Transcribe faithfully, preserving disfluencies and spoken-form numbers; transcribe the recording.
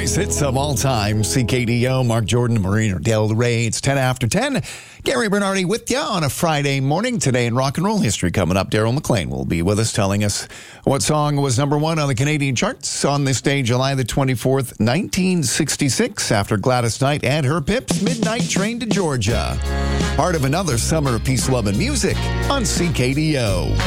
Greatest hits of all time. C K D O, Mark Jordan, Marina Del Rey. It's ten after ten. Gary Bernardi with you on a Friday morning. Today in rock and roll history coming up, Daryl McLean will be with us telling us what song was number one on the Canadian charts on this day, July the twenty-fourth, nineteen sixty-six, after Gladys Knight and her Pips' Midnight Train to Georgia. Part of another summer of peace, love, and music on C K D O.